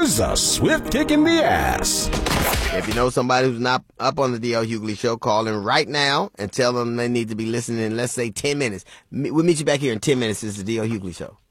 Here's a swift kick in the ass. If you know somebody who's not up on the D.L. Hughley Show, call in right now and tell them they need to be listening in, let's say, 10 minutes. We'll meet you back here in 10 minutes. This is the D.L. Hughley Show.